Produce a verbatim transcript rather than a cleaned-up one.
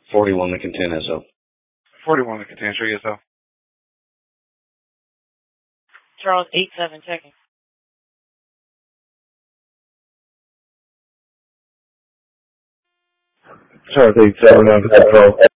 forty-one Lincoln ten S O. forty-one Lincoln ten, show yourself. Charles eight seven checking. Charles eight seven, one control.